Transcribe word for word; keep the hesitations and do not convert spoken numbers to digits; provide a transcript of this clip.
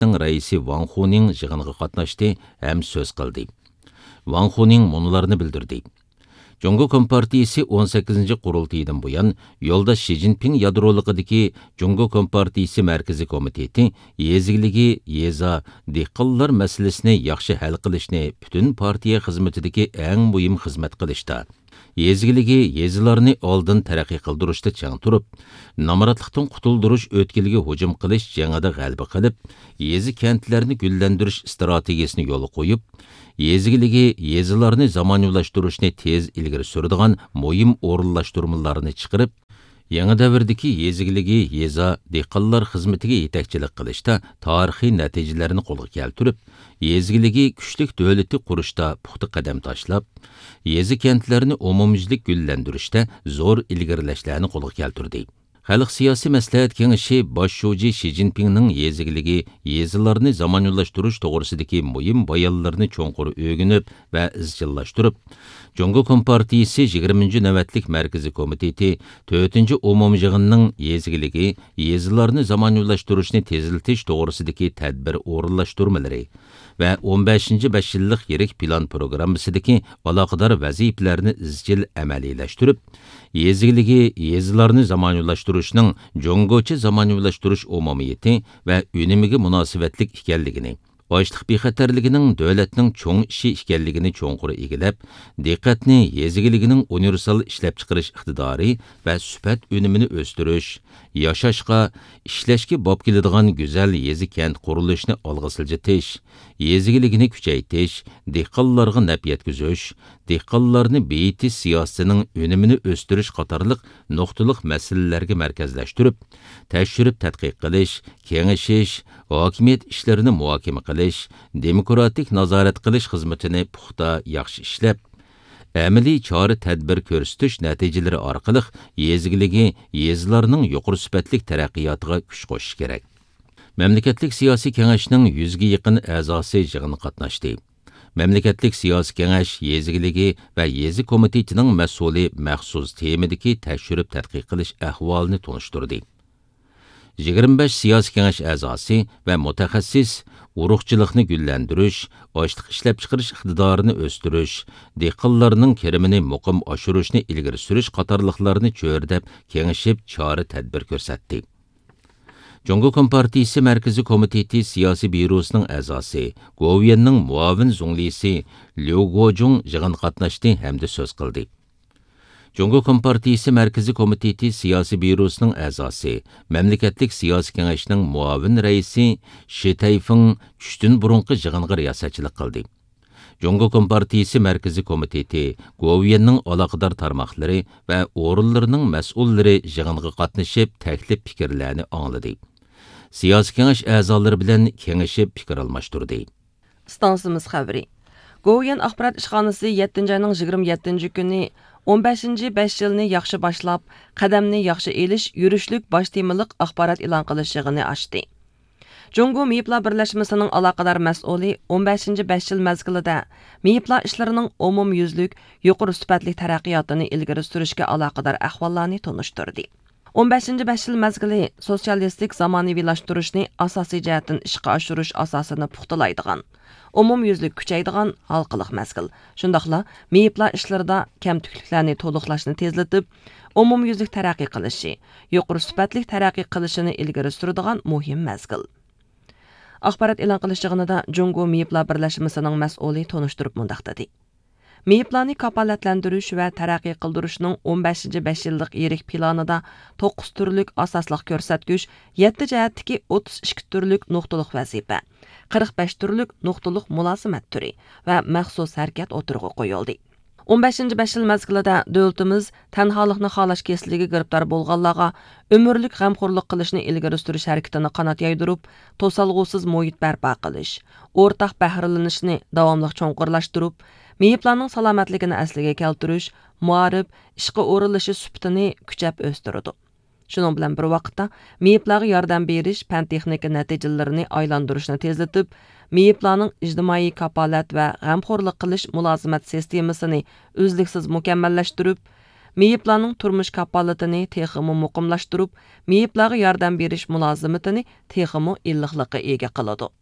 komitetining raisi Wang Huning yig'iniga qatnashdi ham so'z qildi. Wang Huning munularni bildirdi. Jungo Kompartiyasi o'n sakkizinchi qurultaydan buyon yo'lda Xi Jinping yadroliqidagi Jungo Kompartiyasi Markaziy komiteti yezigligi, yeza, dehqonlar masalasini yaxshi hal qilishni butun partiya xizmatidagi eng muhim xizmat qilishda, yezigligi, yezilarni oldin taraqqiy qildirishda chang turib, namoratlikdan qutuldirish o'tkiliga hujum qilish jangida g'alaba qilib, yezi kentlarni gullantirish strategiyasini yo'l qo'yib, yezigligi, yezilarni zamonavlashtirishni tez ilgari suradigan muhim o'rinlashtirmalarni chiqarib, yangi davrdagi yezigligi, yeza, dehqonlar xizmatiga yetakchilik qilishda tarixiy natijalarni qo'lga keltirib, yezigligi kuchlik davlatni qurishda puxta qadam tashlab, yezi kentlarni umumyuzlik gullantirishda zo'r ilgarilashlarni qo'lga keltirdi. Xalq siyosiy maslahat kengashi bosh shoji Xi Jinpingning yezigligi, yezilarni zamonavlashtirish to'g'risidagi muhim bayonlarni cho'nqur o'rganib va izchillashtirib, Jungo Kompartiyasi yigirmanchi navbatlik markaziy komiteti to'rtinchi umum yig'inining yezigligi, yezilarni zamonavlashtirishni tezlatish to'g'risidagi tadbir o'rinlashtirmalari va o'n beshinchi besh yillik yirik plan programmasidagi aloqador vazifalarni izchil amaliylashtırib, yezigligi, yezilarni zamonavlashtirishning Jungocha zamonavlashtirish umumiyati va unimiga munosabatlik ekanligini, ochliq bexatarligining davlatning cho'ng ishi ekanligini cho'nqur egilab, diqqatni yezigiligining universal ishlab chiqarish iqtidori va sifat unumini o'stirish, yashashga, ishlashga bob keladigan go'zal yezi kent qurilishini olg'a siljitish, yezigiligini kuchaytirish, dehqonlarga naf yetkazish, dehqonlarni beyitish siyosatining unumini o'stirish qatorliq nuqtaliq masalalarga markazlashtirib, tekshirib tadqiq qilish, kengashish, hokimiyat ishlarini muhokama qilish, demokratik nazorat qilish xizmatini puxta yaxshi ishlab, amaliy chora tadbir ko'rsatish natijalari orqali yezigligi, yezilarning yuqori sifatli taraqqiyotiga kuch qo'shish kerak. Mamlakatlik siyosiy kengashning yuzga yaqin a'zosi yig'inga qatnashdi. Mamlakatlik siyosiy kengash yezigligi va yezi komitetining mas'uli maxsus temadagi tekshirib tadqiq qilish ahvolini tunishtirdi. yigirma besh siyosiy kengash a'zosi va mutaxassis urug'chilikni gullantirish, ochliq ishlab chiqarish iqtidorini o'stirish, dehqonlarning kirimini muqim oshirishni ilgari surish qatorliqlarni cho'rdab, kengashib chora tadbir ko'rsatdi. Jungo Kompartiyasi Markaziy komiteti siyosiy byurosining a'zosi, Goviyanning muavin zunglisi Liu Guojun yig'in qatnashdi hamda so'z qildi. Jungo Kompartiyasi Markaziy komiteti siyosiy byurosining a'zosi, mamlakatlik siyosiy kengashning muavin raisi Shi Taifeng tushdan burunqi yig'inga riyosatchilik qildi. Jungo Kompartiyasi Markaziy komiteti, Goviyanning aloqador tarmoqlari va o'rinlarining mas'ullari yig'inga qatnashib, taklif fikrlarni angladi. Siyosiy kengash a'zolari bilan kengashib fikr almashtirdi. Stansimiz xabari. Goviyan axborot ishxonasi yettinchi oyning yigirma yettinchi kuni o'n beshinchi besh yilni yaxshi boshlab, qadamni yaxshi elish, yurishlik bosh temaliq axborot e'lon qilish yig'ini ochdi. Jungo Meyiplar birlashmasining aloqador mas'uli o'n beshinchi besh yil mezgilida Meyiplar ishlarining umumyuzlik, yuqori sifatli taraqqiyotini ilgari surishga aloqador ahvollarni tunishtirdi. o'n beshinchi besh yil mezgili sotsialistik zamonaviylashtirishni asosiy jihatdan ishga oshirish asosini puxtalaydigan, umumyuzlik kuchaydigan halqiliq mezgil. Shundaqla Meyiplar ishlarida kamtukliklarni to'liqlashni tezlatib, umumyuzlik taraqqiy qilishi, yuqori sifatli taraqqiy qilishini ilgari suradigan muhim mezgil. Axborot e'lon qilish yig'inida Jungo Meyiplar birlashmasining mas'uli tunishtirib mundaq dedi. Meyiplarni kapolatlantirish va taraqqiy qildirishning o'n beshinchi besh yillik yirik planida to'qqiz turlik asosliq ko'rsatkich, yetti jihatdagi o'ttiz ikki turlik nuqtaliq vazifa, qirq besh turlik nuqtaliq mulozimat turi va maxsus harakat o'tirg'i qo'yildi. o'n beshinchi besh yil mezgilida davlatimiz tanholikni xohlash kesligiga giribdor bo'lganlarga umrlik g'amxo'rlik qilishni ilgari surish harakatini qanot yaydirib, to'salg'usiz muhit barpo qilish, o'rtaq bahrilanishni davomli cho'nqurlashtirib, Meyiplarning salomatligini asliga keltirish, muarib, ishqa o'rilishi sifatini kuchab o'stirdi. Shuning bilan bir vaqtda Meyiplarga yordam berish, fan texnika natijalarini aylantirishni tezlatib, Meyiplarning ijtimoiy kapolat va g'amxo'rlik qilish mulozimat sistemasini uzluksiz mukammallashtirib, meyiplarning turmush kapolatini texmi muqimlashtirib, meyiplarga yordam berish mulozimatini texmi illiqliqqa ega qiladi.